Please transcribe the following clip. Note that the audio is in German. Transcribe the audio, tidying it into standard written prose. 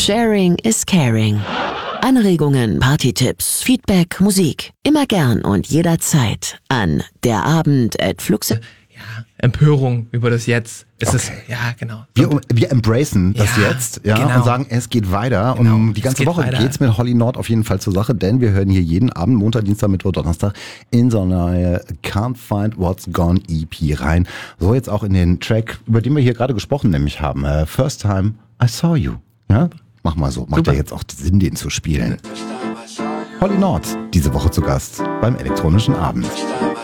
Sharing is caring. Anregungen, Partytipps, Feedback, Musik. Immer gern und jederzeit an derabend@flux. Empörung über das Jetzt. Genau. Wir embracen das jetzt, genau. Und sagen, es geht weiter. Genau, Und die ganze Woche geht's mit Holly Nord auf jeden Fall zur Sache, denn wir hören hier jeden Abend, Montag, Dienstag, Mittwoch, Donnerstag in so eine Can't Find What's Gone EP rein. So jetzt auch in den Track, über den wir hier gerade gesprochen nämlich haben. First Time I Saw You. Ja? Mach mal so. Macht ja jetzt auch Sinn, den zu spielen. Holly Nord, diese Woche zu Gast beim Elektronischen Abend.